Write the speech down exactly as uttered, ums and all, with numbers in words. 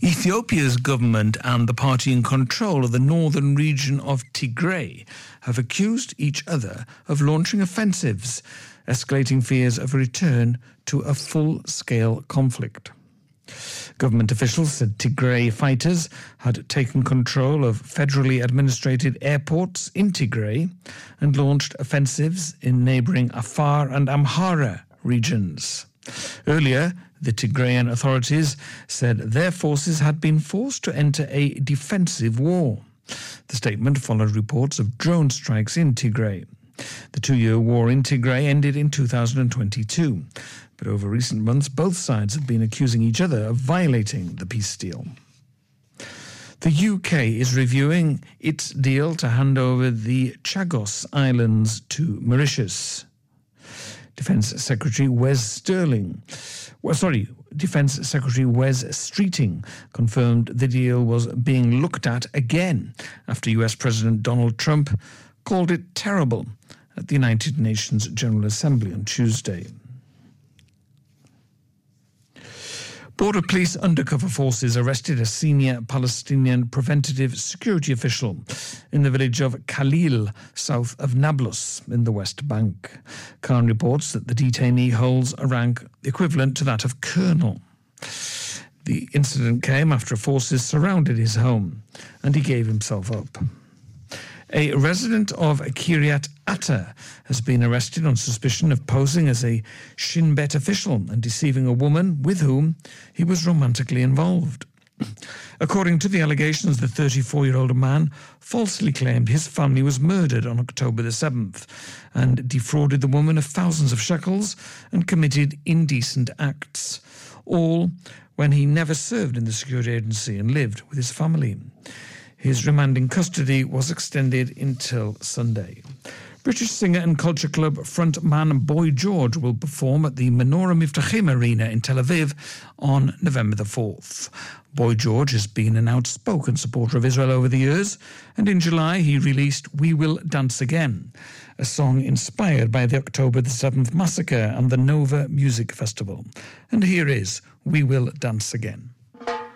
Ethiopia's government and the party in control of the northern region of Tigray have accused each other of launching offensives, escalating fears of a return to a full-scale conflict. Government officials said Tigray fighters had taken control of federally administrated airports in Tigray and launched offensives in neighbouring Afar and Amhara regions. Earlier, the Tigrayan authorities said their forces had been forced to enter a defensive war. The statement followed reports of drone strikes in Tigray. The two-year war in Tigray ended in two thousand twenty-two, but over recent months both sides have been accusing each other of violating the peace deal. The U K is reviewing its deal to hand over the Chagos Islands to Mauritius. Defence Secretary Wes Sterling, well, sorry, Defence Secretary Wes Streeting confirmed the deal was being looked at again after U S President Donald Trump called it terrible at the United Nations General Assembly on Tuesday. Border police undercover forces arrested a senior Palestinian preventative security official in the village of Khalil, south of Nablus, in the West Bank. Khan reports that the detainee holds a rank equivalent to that of colonel. The incident came after forces surrounded his home, and he gave himself up. A resident of Kiryat Atta has been arrested on suspicion of posing as a Shin Bet official and deceiving a woman with whom he was romantically involved. According to the allegations, the thirty-four-year-old man falsely claimed his family was murdered on October the seventh and defrauded the woman of thousands of shekels and committed indecent acts, all when he never served in the security agency and lived with his family. His remand in custody was extended until Sunday. British singer and culture club frontman Boy George will perform at the Menorah Miftachim Arena in Tel Aviv on November the fourth. Boy George has been an outspoken supporter of Israel over the years, and in July he released We Will Dance Again, a song inspired by the October the seventh massacre and the Nova Music Festival. And here is We Will Dance Again.